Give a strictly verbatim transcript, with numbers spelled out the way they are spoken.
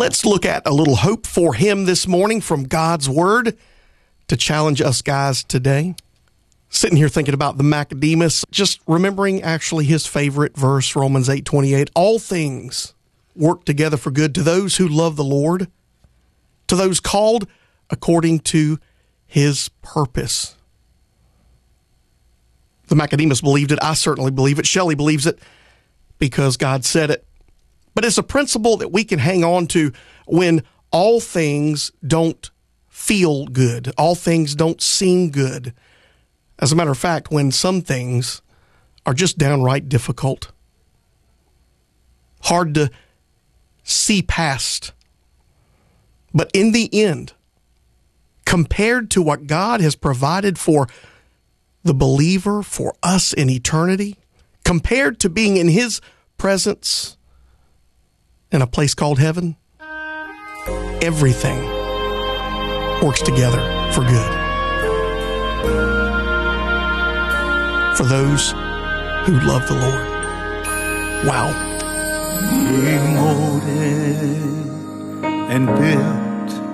Let's look at a little hope for him this morning from God's Word to challenge us guys today. Sitting here thinking about the Maccademus, just remembering actually his favorite verse, Romans eight twenty-eight. All things work together for good to those who love the Lord, to those called according to his purpose. The Maccademus believed it. I certainly believe it. Shelley believes it because God said it. But it's a principle that we can hang on to when all things don't feel good. All things don't seem good. As a matter of fact, when some things are just downright difficult, hard to see past. But in the end, compared to what God has provided for the believer, for us in eternity, compared to being in his presence in a place called heaven, everything works together for good. For those who love the Lord. Wow. Be molded and built